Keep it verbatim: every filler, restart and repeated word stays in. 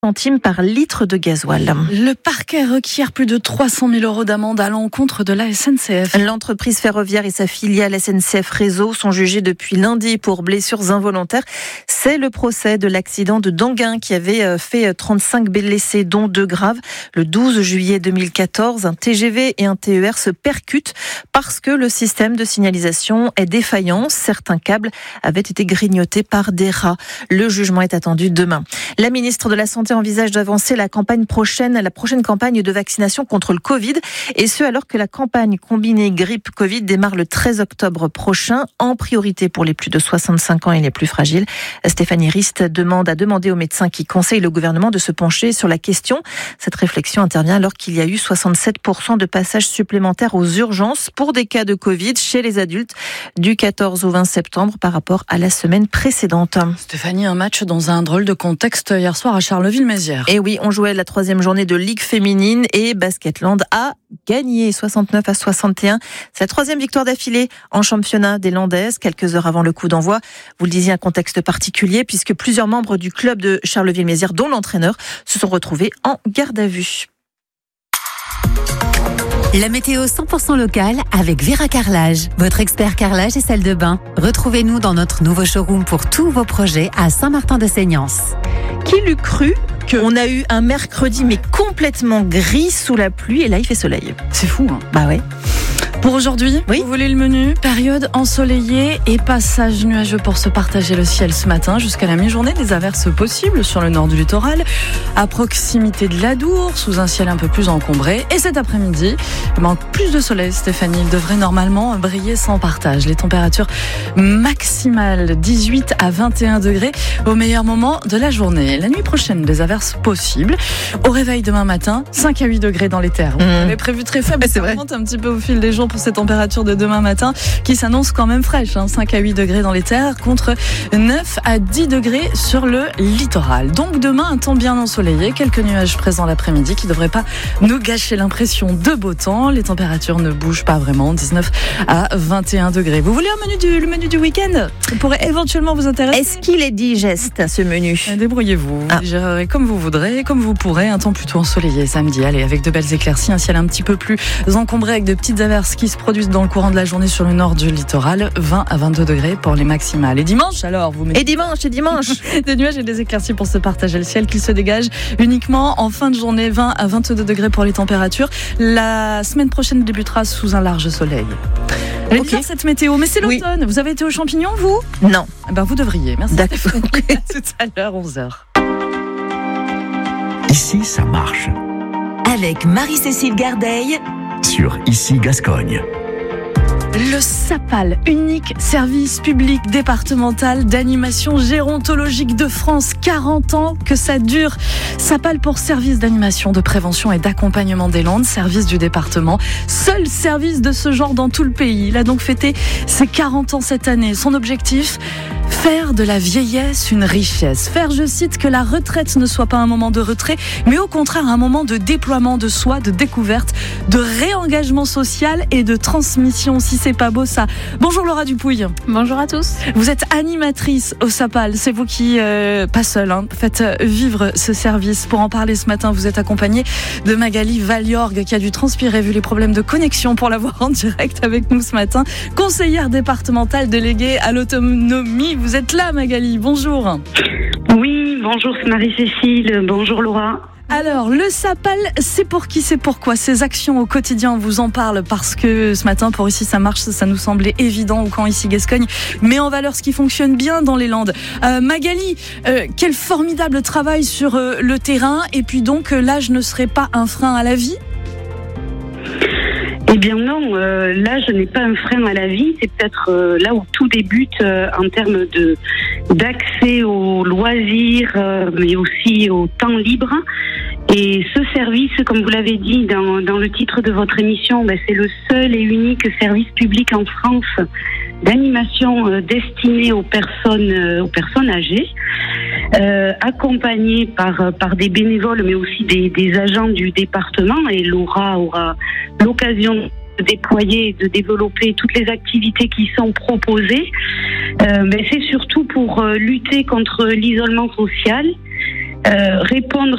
centimes par litre de gasoil. Le parquet requiert plus de trois cent mille euros d'amende à l'encontre de la S N C F. L'entreprise ferroviaire et sa filiale S N C F Réseau sont jugés depuis lundi pour blessures involontaires. C'est le procès de l'accident de Danguin qui avait fait trente-cinq blessés, dont deux graves. Le douze juillet deux mille quatorze, un T G V et un T E R se percutent parce que le système de signalisation est défaillant. Certains câbles avaient été grignotés par des rats. Le jugement est attendu demain. La ministre de la Santé envisage d'avancer la campagne prochaine, la prochaine campagne de vaccination contre le Covid, et ce alors que la campagne combinée grippe-Covid démarre le treize octobre prochain, en priorité pour les plus de soixante-cinq ans et les plus fragiles. Stéphanie Rist demande à demander aux médecins qui conseillent le gouvernement de se pencher sur la question. Cette réflexion intervient alors qu'il y a eu soixante-sept pour cent de passages supplémentaires aux urgences pour des cas de Covid chez les adultes du quatorze au vingt septembre par rapport à la semaine précédente. Stéphanie, un match dans un drôle de contexte hier soir à Charleville-Mézières. Et oui, on jouait la troisième journée de Ligue féminine et Basketland a gagné soixante-neuf à soixante et un. C'est la troisième victoire d'affilée en championnat des Landaises, quelques heures avant le coup d'envoi. Vous le disiez, un contexte particulier puisque plusieurs membres du club de Charleville-Mézières, dont l'entraîneur, se sont retrouvés en garde à vue. La météo cent pour cent locale avec Vera Carrelage, votre expert carrelage et salle de bain. Retrouvez-nous dans notre nouveau showroom pour tous vos projets à Saint-Martin-de-Seignance. Qui l'eût cru qu'on a eu un mercredi mais complètement gris sous la pluie et là il fait soleil. C'est fou, hein. Bah ouais. Pour aujourd'hui, oui. Vous voulez le menu ? Période ensoleillée et passage nuageux pour se partager le ciel ce matin. Jusqu'à la mi-journée, des averses possibles sur le nord du littoral, à proximité de l'Adour, sous un ciel un peu plus encombré. Et cet après-midi, il manque plus de soleil, Stéphanie. Il devrait normalement briller sans partage. Les températures maximales, dix-huit à vingt et un degrés au meilleur moment de la journée. La nuit prochaine, des averses possibles. Au réveil demain matin, cinq à huit degrés dans les terres. Mmh. On avait prévu très faible, c'est vrai. Ça monte un petit peu au fil des jours pour ces températures de demain matin qui s'annoncent quand même fraîches, hein, cinq à huit degrés dans les terres contre neuf à dix degrés sur le littoral. Donc demain, un temps bien ensoleillé, quelques nuages présents l'après-midi qui ne devraient pas nous gâcher l'impression de beau temps. Les températures ne bougent pas vraiment, dix-neuf à vingt et un degrés. Vous voulez un menu du, le menu du week-end ? Ça pourrait éventuellement vous intéresser. Est-ce qu'il est digeste, ce menu ? Débrouillez-vous, ah. vous gérerez comme vous voudrez, comme vous pourrez. Un temps plutôt ensoleillé samedi, allez, avec de belles éclaircies, un ciel un petit peu plus encombré avec de petites averses qui se produisent dans le courant de la journée sur le nord du littoral, vingt à vingt-deux degrés pour les maximales. Et dimanche, alors vous mettez... Et dimanche, et dimanche des nuages et des éclaircies pour se partager le ciel qui se dégage uniquement en fin de journée, vingt à vingt-deux degrés pour les températures. La semaine prochaine débutera sous un large soleil. Elle est okay. bizarre cette météo, mais c'est l'automne. Oui. Vous avez été aux champignons, vous ? Non. Eh ben, vous devriez. Merci. D'accord. À tout à l'heure, onze heures. Ici, ça marche. Avec Marie-Cécile Gardeil sur Ici Gascogne. Le SAPAL, unique service public départemental d'animation gérontologique de France. quarante ans que ça dure. SAPAL pour service d'animation, de prévention et d'accompagnement des Landes, service du département. Seul service de ce genre dans tout le pays. Il a donc fêté ses quarante ans cette année. Son objectif ? Faire de la vieillesse une richesse. Faire, je cite, que la retraite ne soit pas un moment de retrait, mais au contraire un moment de déploiement de soi, de découverte, de réengagement social et de transmission. Si c'est pas beau ça. Bonjour Laura Dupouille. Bonjour à tous. Vous êtes animatrice au SAPAL. C'est vous qui, euh, pas seule, hein, faites vivre ce service. Pour en parler ce matin, vous êtes accompagnée de Magali Valiorgue qui a dû transpirer vu les problèmes de connexion pour l'avoir en direct avec nous ce matin. Conseillère départementale déléguée à l'autonomie. Vous êtes là, Magali. Bonjour. Oui, bonjour Marie-Cécile. Bonjour Laura. Alors, le SAPAL, c'est pour qui, c'est pourquoi ? Ces actions au quotidien, on vous en parle parce que ce matin, pour Ici, ça marche, ça nous semblait évident, ou quand Ici Gascogne met en valeur ce qui fonctionne bien dans les Landes. Euh, Magali, euh, quel formidable travail sur euh, le terrain, et puis donc, euh, l'âge ne serait pas un frein à la vie ? Eh bien non, euh, l'âge n'est pas un frein à la vie, c'est peut-être euh, là où tout débute euh, en termes de d'accès aux loisirs, euh, mais aussi au temps libre. Et ce service, comme vous l'avez dit dans, dans le titre de votre émission, ben c'est le seul et unique service public en France d'animation euh, destiné aux personnes, euh, aux personnes âgées, euh, accompagné par, par des bénévoles, mais aussi des, des agents du département. Et Laura aura l'occasion de déployer et de développer toutes les activités qui sont proposées. Euh, mais c'est surtout pour euh, lutter contre l'isolement social, euh, répondre